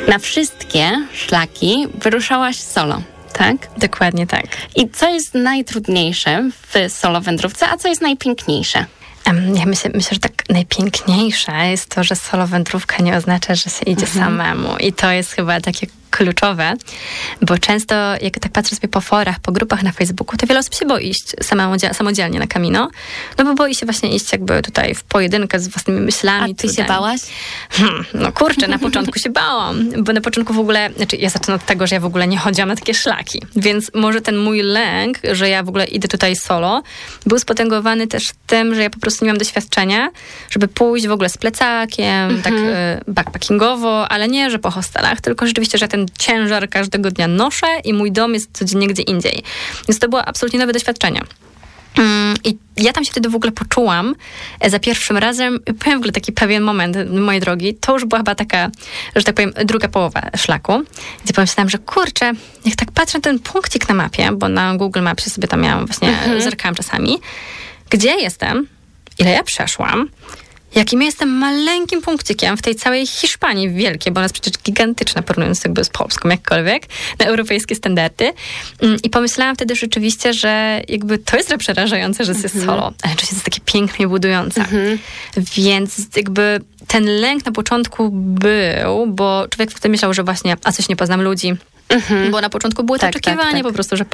Na wszystkie szlaki wyruszałaś solo, tak? Dokładnie tak. I co jest najtrudniejsze w solo wędrówce, a co jest najpiękniejsze? Ja myślę, że tak najpiękniejsze jest to, że solo wędrówka nie oznacza, że się idzie samemu. I to jest chyba takie kluczowe, bo często jak tak patrzę sobie po forach, po grupach na Facebooku, to wiele osób się boi iść samodzielnie na Camino, no bo boi się właśnie iść jakby tutaj w pojedynkę z własnymi myślami. A ty się bałaś? No kurczę, na początku się bałam, bo na początku w ogóle, ja zacznę od tego, że ja w ogóle nie chodziłam na takie szlaki, więc może ten mój lęk, że ja w ogóle idę tutaj solo, był spotęgowany też tym, że ja po prostu nie mam doświadczenia, żeby pójść w ogóle z plecakiem, tak backpackingowo, ale nie, że po hostelach, tylko rzeczywiście, że ten ciężar każdego dnia noszę i mój dom jest codziennie gdzie indziej. Więc to było absolutnie nowe doświadczenie. I ja tam się wtedy w ogóle poczułam za pierwszym razem, powiem w ogóle taki pewien moment mojej drogi, to już była chyba taka, że tak powiem, druga połowa szlaku, gdzie pomyślałam, że kurczę, jak tak patrzę na ten punkcik na mapie, bo na Google Mapsie sobie tam miałam właśnie, zerkałam czasami, gdzie jestem, ile ja przeszłam, jakim ja jestem maleńkim punkcikiem w tej całej Hiszpanii wielkiej, bo ona jest przecież gigantyczna, porównując jakby z Polską jakkolwiek, na europejskie standardy. I pomyślałam wtedy rzeczywiście, że jakby to jest przerażające, że jest solo, ale oczywiście jest takie piękne i budujące. Więc jakby ten lęk na początku był, bo człowiek wtedy myślał, że właśnie, a coś nie poznam ludzi, bo na początku było to oczekiwanie po prostu, że